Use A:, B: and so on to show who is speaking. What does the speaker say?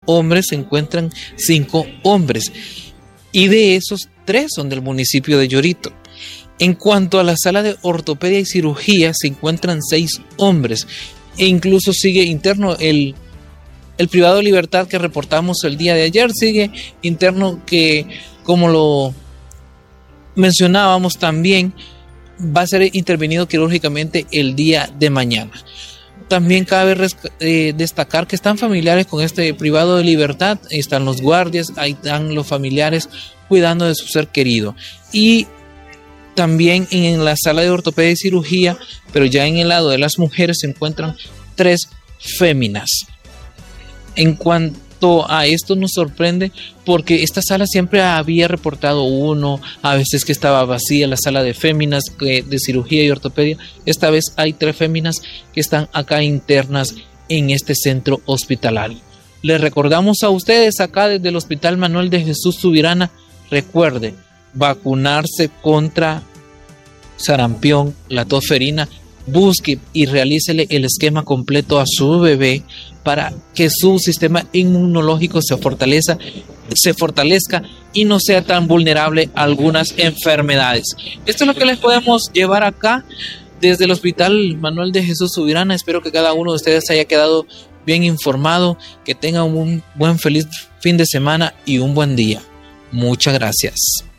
A: hombres se encuentran 5 hombres. Y de esos 3 son del municipio de Yorito. En cuanto a la sala de ortopedia y cirugía, se encuentran 6 hombres. E incluso sigue interno el privado de libertad que reportamos el día de ayer. Sigue interno que, como lo mencionábamos también, va a ser intervenido quirúrgicamente el día de mañana. También cabe destacar que están familiares con este privado de libertad. Están los guardias, ahí están los familiares cuidando de su ser querido. Y también en la sala de ortopedia y cirugía, pero ya en el lado de las mujeres, se encuentran 3 féminas. En cuanto a esto, nos sorprende porque esta sala siempre había reportado 1, a veces que estaba vacía la sala de féminas de cirugía y ortopedia. Esta vez hay 3 féminas que están acá internas en este centro hospitalario. Les recordamos a ustedes acá desde el Hospital Manuel de Jesús Subirana, recuerde vacunarse contra sarampión, la tos ferina. Busque y realícele el esquema completo a su bebé para que su sistema inmunológico se fortalezca y no sea tan vulnerable a algunas enfermedades. Esto es lo que les podemos llevar acá desde el Hospital Manuel de Jesús Subirana. Espero que cada uno de ustedes haya quedado bien informado, que tengan un buen feliz fin de semana y un buen día. Muchas gracias.